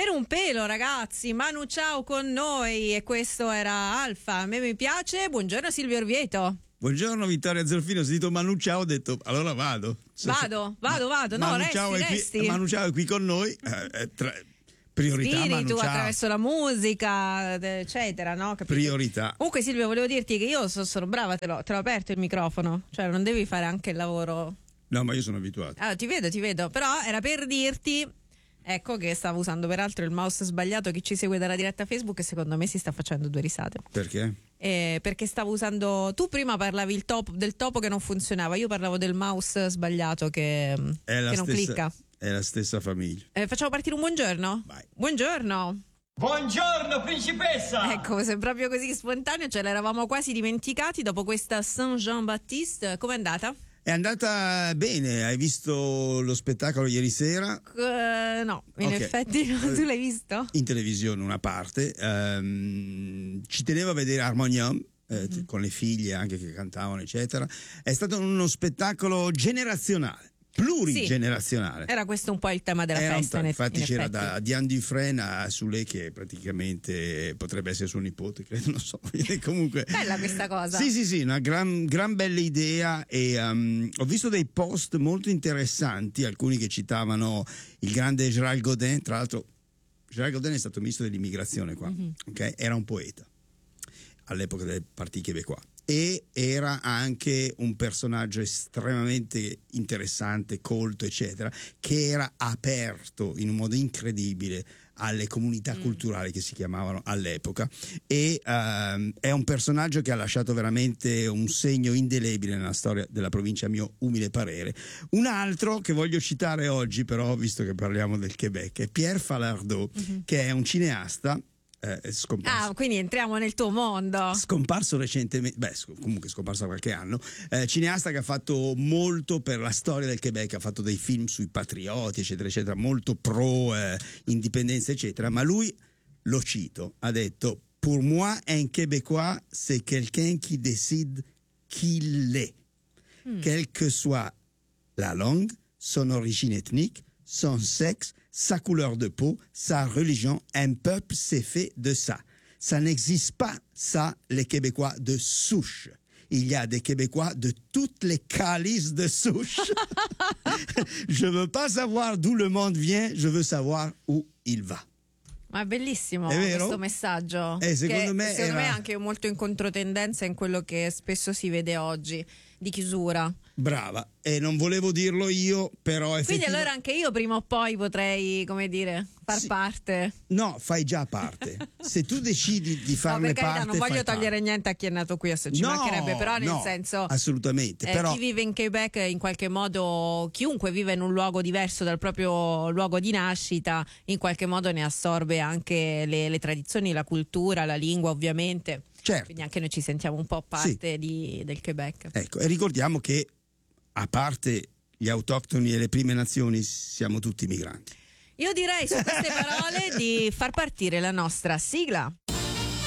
Nemmeno un pelo, ragazzi. Manu Ciao con noi e questo era Alfa. A me mi piace. Buongiorno Silvio Orvieto. Buongiorno Vittoria Zolfino, ho sentito Manu Ciao, ho detto allora vado. Vado. No, resti. Manu Ciao è qui con noi. Priorità Spirito Manu Ciao. attraverso la musica, eccetera, no? Capito? Priorità. Comunque Silvio, volevo dirti che io sono brava, te l'ho aperto il microfono. Cioè non devi fare anche il lavoro. No, ma io sono abituato. Allora, ti vedo. Però era per dirti... Ecco che stavo usando peraltro il mouse sbagliato. Chi ci segue dalla diretta Facebook secondo me si sta facendo due risate. Perché? Perché stavo usando... Tu prima parlavi del topo che non funzionava, io parlavo del mouse sbagliato che non clicca. È la stessa famiglia. Facciamo partire un buongiorno? Vai. Buongiorno principessa. Ecco, se proprio così spontaneo, ce l'eravamo quasi dimenticati dopo questa Saint-Jean-Baptiste. Com'è andata? È andata bene, hai visto lo spettacolo ieri sera? No, in effetti tu l'hai visto? In televisione una parte, ci tenevo a vedere Harmonium, con le figlie anche che cantavano eccetera. È stato uno spettacolo generazionale, plurigenerazionale. Sì, era questo un po' il tema della festa. Infatti c'era da Diane Dufresne a Soulé, che praticamente potrebbe essere suo nipote, credo, non so. Comunque bella questa cosa. Sì, una gran bella idea. E ho visto dei post molto interessanti, alcuni che citavano il grande Gérald Godin. Tra l'altro Gérald Godin è stato ministro dell'immigrazione qua, okay? Era un poeta all'epoca del Parti Québécois e era anche un personaggio estremamente interessante, colto eccetera, che era aperto in un modo incredibile alle comunità culturali che si chiamavano all'epoca, e è un personaggio che ha lasciato veramente un segno indelebile nella storia della provincia, a mio umile parere. Un altro che voglio citare oggi, però, visto che parliamo del Quebec, è Pierre Falardeau, che è un cineasta scomparso. Quindi entriamo nel tuo mondo. Scomparso recentemente, comunque scomparso da qualche anno, cineasta che ha fatto molto per la storia del Quebec, ha fatto dei film sui patrioti eccetera eccetera, molto pro indipendenza eccetera, ma lui, lo cito, ha detto: pour moi un Québécois c'est quelqu'un qui décide qui l'est, quelle que soit la langue, son origine ethnique, son sexe, sa couleur de peau, sa religion. Un peuple s'est fait de ça. Ça n'existe pas, ça, les Québécois de souche. Il y a des Québécois de toutes les calices de souche. Je veux pas savoir d'où le monde vient, je veux savoir où il va. Ma è bellissimo È vero? questo messaggio. Secondo me è anche molto in controtendenza in quello che spesso si vede oggi, di chiusura. Brava, e non volevo dirlo io, però quindi allora anche io prima o poi potrei, come dire, far parte. No, fai già parte. Se tu decidi di farne parte, non voglio togliere niente a chi è nato qui, ci mancherebbe, però nel senso, assolutamente, però chi vive in Quebec, in qualche modo, chiunque vive in un luogo diverso dal proprio luogo di nascita, in qualche modo ne assorbe anche le tradizioni, la cultura, la lingua, ovviamente. Certo. Quindi anche noi ci sentiamo un po' parte del Quebec. Ecco, e ricordiamo che a parte gli autoctoni e le prime nazioni siamo tutti migranti. Io direi su queste parole di far partire la nostra sigla.